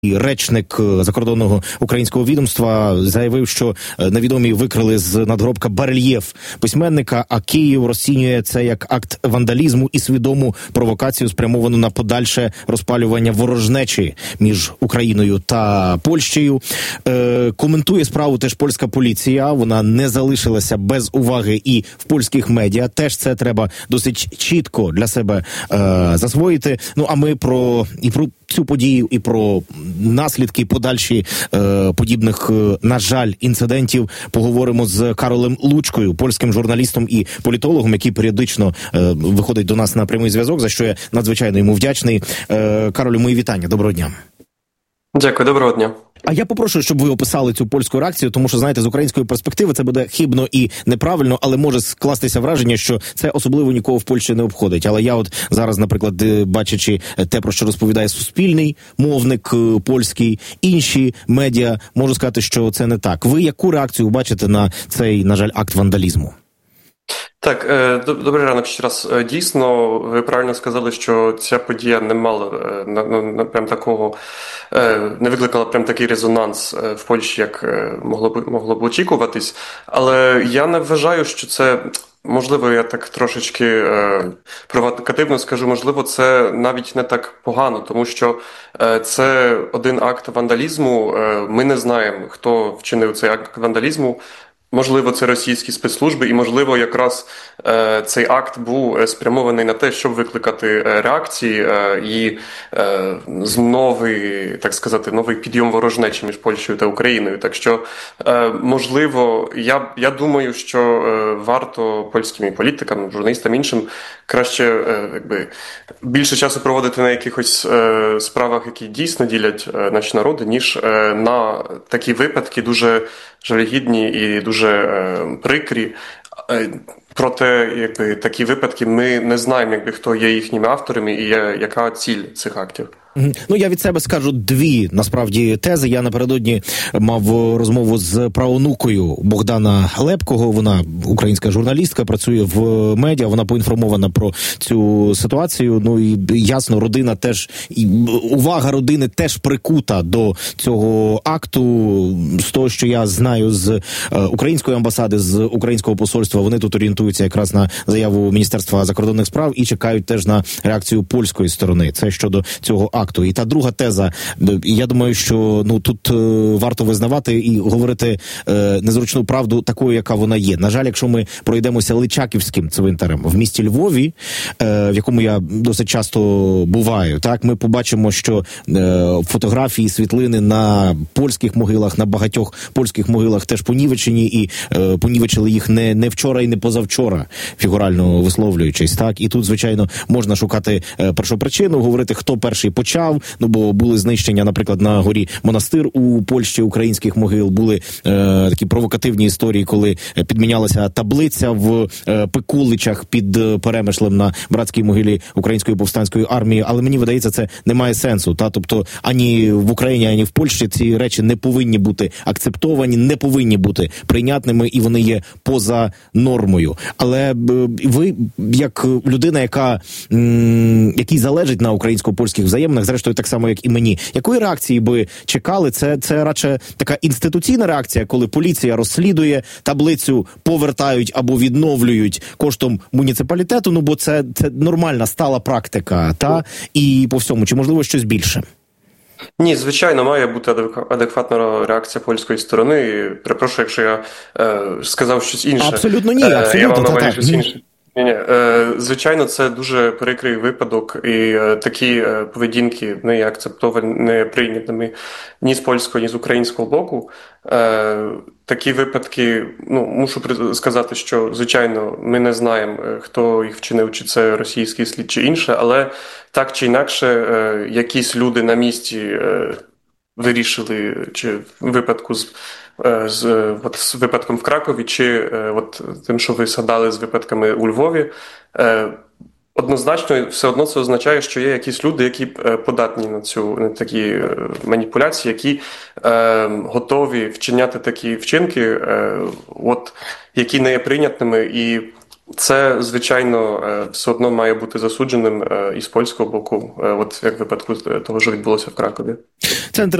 І речник закордонного українського відомства заявив, що невідомі викрили з надгробка барельєф письменника, а Київ розцінює це як акт вандалізму і свідому провокацію, спрямовану на подальше розпалювання ворожнечі між Україною та Польщею. Коментує справу теж польська поліція, вона не залишилася без уваги і в польських медіа. Теж це треба досить чітко для себе засвоїти. Ну, а ми про цю подію і про наслідки подальші подібних, на жаль, інцидентів поговоримо з Каролем Лучкою, польським журналістом і політологом, який періодично виходить до нас на прямий зв'язок, за що я надзвичайно йому вдячний. Каролю, мої вітання. Доброго дня. Дякую, доброго дня. А я попрошу, щоб ви описали цю польську реакцію, тому що, знаєте, з української перспективи це буде хибно і неправильно, але може скластися враження, що це особливо нікого в Польщі не обходить. Але я от зараз, наприклад, бачачи те, про що розповідає Суспільний, мовник польський, інші медіа, можу сказати, що це не так. Ви яку реакцію бачите на цей, на жаль, акт вандалізму? Так, добрий ранок ще раз. Дійсно, ви правильно сказали, що ця подія не мала прям такого, не викликала прям такий резонанс в Польщі, як могло б очікуватись. Але я не вважаю, що це, можливо, я так трошечки провокативно скажу, можливо, це навіть не так погано, тому що це один акт вандалізму. Ми не знаємо, хто вчинив цей акт вандалізму. Можливо, це російські спецслужби, і, можливо, якраз цей акт був спрямований на те, щоб викликати реакції і новий підйом ворожнечі між Польщею та Україною. Так що, можливо, я думаю, що варто польським політикам, журналістам, іншим краще більше часу проводити на якихось справах, які дійсно ділять наші народи, ніж на такі випадки дуже жалюгідні і дуже прикрі. Проте, такі випадки ми не знаємо, хто є їхніми авторами і яка ціль цих актів. Ну, я від себе скажу дві, насправді, тези. Я напередодні мав розмову з правонукою Богдана Лепкого. Вона українська журналістка, працює в медіа, вона поінформована про цю ситуацію. Ну, і ясно, родина теж, увага родини теж прикута до цього акту. З того, що я знаю з української амбасади, з українського посольства, вони тут орієнтуються якраз на заяву Міністерства закордонних справ і чекають теж на реакцію польської сторони. Це щодо цього акту. І та друга теза, я думаю, що тут варто визнавати і говорити незручну правду такою, яка вона є. На жаль, якщо ми пройдемося Личаківським цвинтарем в місті Львові, в якому я досить часто буваю, так, ми побачимо, що фотографії, світлини на польських могилах, на багатьох польських могилах теж понівечені, і понівечили їх не вчора і не позавчора, фігурально висловлюючись, так. І тут, звичайно, можна шукати першопричину, говорити, хто перший почав, бо були знищення, наприклад, на горі Монастир у Польщі українських могил, були такі провокативні історії, коли підмінялася таблиця в Пекуличах під Перемишлем на братській могилі Української повстанської армії, але мені видається, це не має сенсу, тобто ані в Україні, ані в Польщі ці речі не повинні бути акцептовані, не повинні бути прийнятними, і вони є поза нормою. Але ви, як людина, якій залежить на українсько-польських взаєминах, зрештою так само, як і мені, якої реакції би чекали? Це радше така інституційна реакція, коли поліція розслідує, таблицю повертають або відновлюють коштом муніципалітету, бо це нормальна, стала практика, і по всьому. Чи можливо щось більше? Ні, звичайно, має бути адекватна реакція польської сторони. Перепрошую, якщо я сказав щось інше. Абсолютно ні, абсолютно. Щось інше. Ні. Звичайно, це дуже прикрий випадок, і такі поведінки не є акцептовані, не прийнятими ні з польського, ні з українського боку. Такі випадки, мушу сказати, що, звичайно, ми не знаємо, хто їх вчинив, чи це російський слід, чи інше, але так чи інакше, якісь люди на місці вирішили, чи в випадку з випадком в Кракові, чи тим, що ви згадали з випадками у Львові, однозначно, все одно це означає, що є якісь люди, які податні на такі маніпуляції, які готові вчиняти такі вчинки, які не є прийнятними, і Це, звичайно, все одно має бути засудженим і з польського боку, от як в випадку того, що відбулося в Кракові. Центр